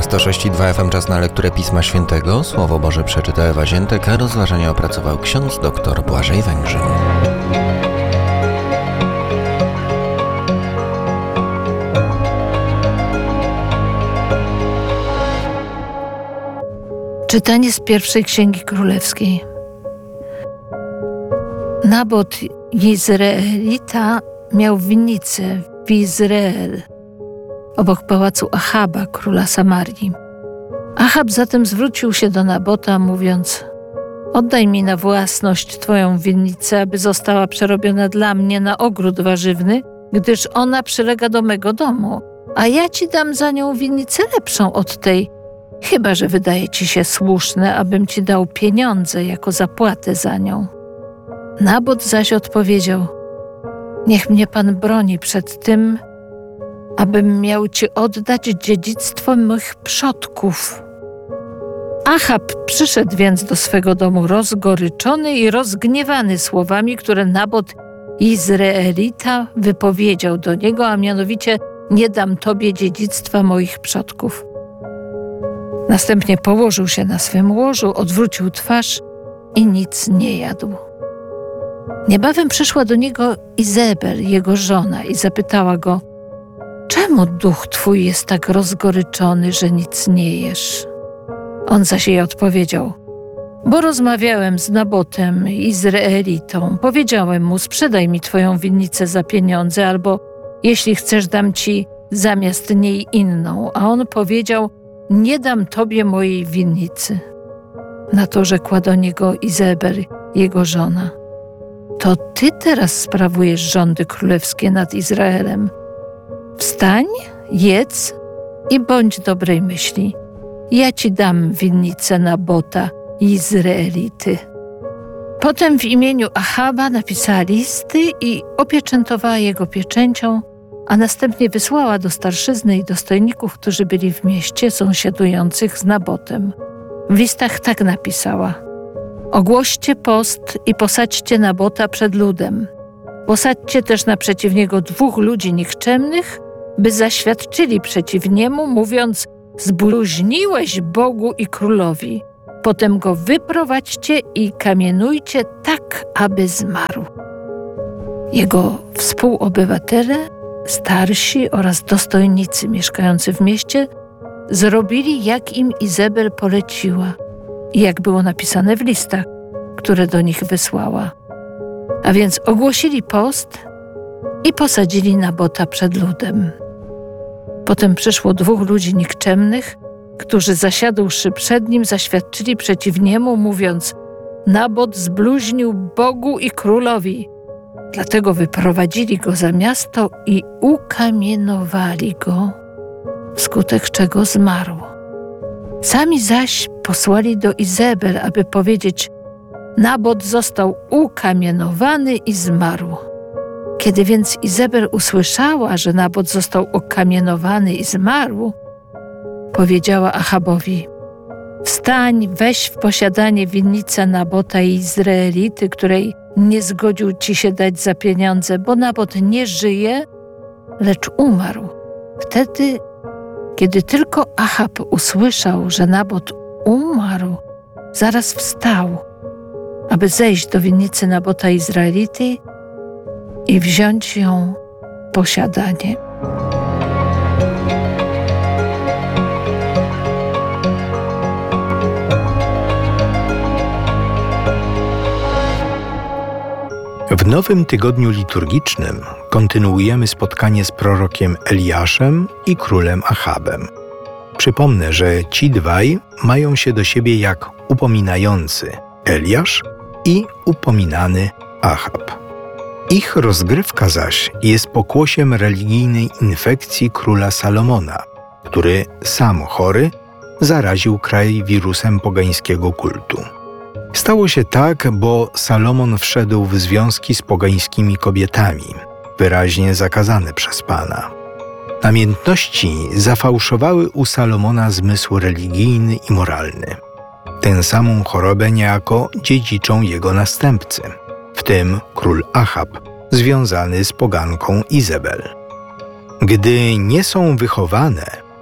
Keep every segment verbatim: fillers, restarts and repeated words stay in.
sto sześć i dwa F M, czas na lekturę Pisma Świętego. Słowo Boże przeczyta Ewa Ziętek, a rozważania opracował ksiądz dr Błażej Węgrzyn. Czytanie z pierwszej Księgi Królewskiej. Nabot Jizreelita miał winnicę w Izrael, obok pałacu Achaba, króla Samarii. Achab zatem zwrócił się do Nabota, mówiąc: oddaj mi na własność twoją winnicę, aby została przerobiona dla mnie na ogród warzywny, gdyż ona przylega do mego domu, a ja ci dam za nią winnicę lepszą od tej, chyba że wydaje ci się słuszne, abym ci dał pieniądze jako zapłatę za nią. Nabot zaś odpowiedział: niech mnie Pan broni przed tym, abym miał ci oddać dziedzictwo moich przodków. Achab przyszedł więc do swego domu rozgoryczony i rozgniewany słowami, które Nabot Jizreelita wypowiedział do niego, a mianowicie: nie dam tobie dziedzictwa moich przodków. Następnie położył się na swym łożu, odwrócił twarz i nic nie jadł. Niebawem przyszła do niego Izebel, jego żona, i zapytała go: czemu duch twój jest tak rozgoryczony, że nic nie jesz? On zaś jej odpowiedział: bo rozmawiałem z Nabotem Izraelitą. Powiedziałem mu: sprzedaj mi twoją winnicę za pieniądze, albo jeśli chcesz, dam ci zamiast niej inną. A on powiedział: nie dam tobie mojej winnicy. Na to rzekła do niego Izebel, jego żona: to ty teraz sprawujesz rządy królewskie nad Izraelem. Wstań, jedz i bądź dobrej myśli. Ja ci dam winnicę Nabota Jizreelity. Potem w imieniu Achaba napisała listy i opieczętowała jego pieczęcią, a następnie wysłała do starszyzny i dostojników, którzy byli w mieście sąsiadujących z Nabotem. W listach tak napisała: ogłoście post i posadźcie Nabota przed ludem. Posadźcie też naprzeciw niego dwóch ludzi nikczemnych, by zaświadczyli przeciw niemu, mówiąc: zbluźniłeś Bogu i królowi. Potem go wyprowadźcie i kamienujcie tak, aby zmarł. Jego współobywatele, starsi oraz dostojnicy mieszkający w mieście zrobili, jak im Izebel poleciła i jak było napisane w listach, które do nich wysłała. A więc ogłosili post i posadzili Nabota przed ludem. Potem przyszło dwóch ludzi nikczemnych, którzy zasiadłszy przed nim, zaświadczyli przeciw niemu, mówiąc: Nabot zbluźnił Bogu i królowi. Dlatego wyprowadzili go za miasto i ukamienowali go, wskutek czego zmarł. Sami zaś posłali do Izebel, aby powiedzieć: Nabot został ukamienowany i zmarł. Kiedy więc Izebel usłyszała, że Nabot został ukamienowany i zmarł, powiedziała Achabowi: wstań, weź w posiadanie winnicę Nabota i Izraelity, której nie zgodził ci się dać za pieniądze, bo Nabot nie żyje, lecz umarł. Wtedy, kiedy tylko Achab usłyszał, że Nabot umarł, zaraz wstał, aby zejść do winnicy Nabota Izraelity i wziąć ją w posiadanie. W nowym tygodniu liturgicznym kontynuujemy spotkanie z prorokiem Eliaszem i królem Achabem. Przypomnę, że ci dwaj mają się do siebie jak upominający Eliasz i upominany Achab. Ich rozgrywka zaś jest pokłosiem religijnej infekcji króla Salomona, który sam chory zaraził kraj wirusem pogańskiego kultu. Stało się tak, bo Salomon wszedł w związki z pogańskimi kobietami, wyraźnie zakazane przez Pana. Namiętności zafałszowały u Salomona zmysł religijny i moralny. Tę samą chorobę niejako dziedziczą jego następcy, w tym król Achab, związany z poganką Izebel. Gdy nie są wychowane,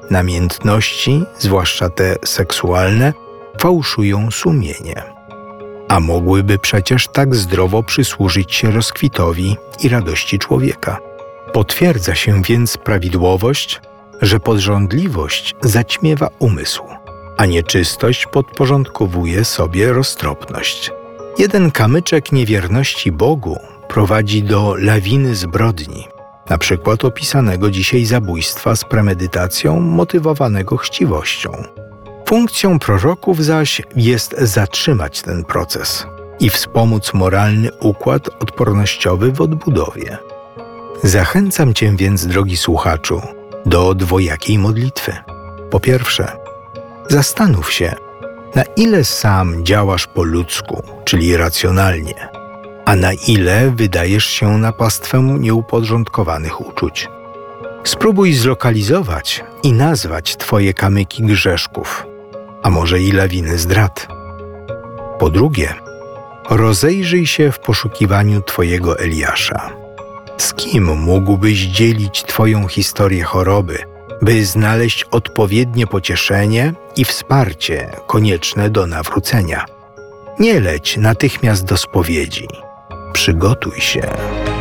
namiętności, zwłaszcza te seksualne, fałszują sumienie. A mogłyby przecież tak zdrowo przysłużyć się rozkwitowi i radości człowieka. Potwierdza się więc prawidłowość, że pożądliwość zaćmiewa umysł, a nieczystość podporządkowuje sobie roztropność. Jeden kamyczek niewierności Bogu prowadzi do lawiny zbrodni, na przykład opisanego dzisiaj zabójstwa z premedytacją motywowanego chciwością. Funkcją proroków zaś jest zatrzymać ten proces i wspomóc moralny układ odpornościowy w odbudowie. Zachęcam Cię więc, drogi słuchaczu, do dwojakiej modlitwy. Po pierwsze, zastanów się, na ile sam działasz po ludzku, czyli racjonalnie, a na ile wydajesz się na pastwę nieuporządkowanych uczuć. Spróbuj zlokalizować i nazwać Twoje kamyki grzeszków, a może i lawiny zdrad. Po drugie, rozejrzyj się w poszukiwaniu Twojego Eliasza. Z kim mógłbyś dzielić Twoją historię choroby, by znaleźć odpowiednie pocieszenie i wsparcie konieczne do nawrócenia? Nie leć natychmiast do spowiedzi. Przygotuj się.